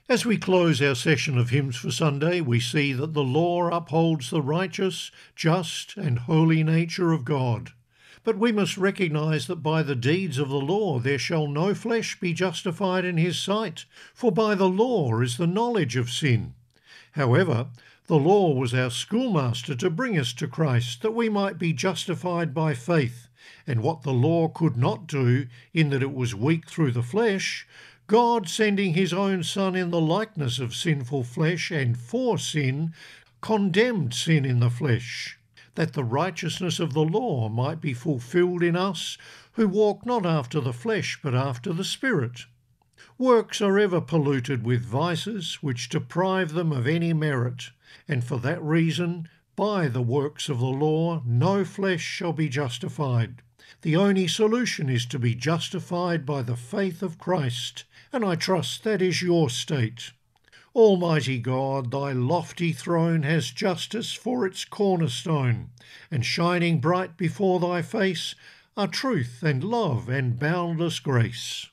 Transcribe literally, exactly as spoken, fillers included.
As we close our session of Hymns for Sunday, we see that the law upholds the righteous, just and holy nature of God. But we must recognise that by the deeds of the law there shall no flesh be justified in his sight, for by the law is the knowledge of sin. However, the law was our schoolmaster to bring us to Christ, that we might be justified by faith, and what the law could not do, in that it was weak through the flesh, God, sending his own Son in the likeness of sinful flesh and for sin, condemned sin in the flesh, that the righteousness of the law might be fulfilled in us, who walk not after the flesh but after the Spirit. Works are ever polluted with vices which deprive them of any merit, and for that reason, by the works of the law, no flesh shall be justified. The only solution is to be justified by the faith of Christ, and I trust that is your state. Almighty God, thy lofty throne has justice for its cornerstone, and shining bright before thy face are truth and love and boundless grace.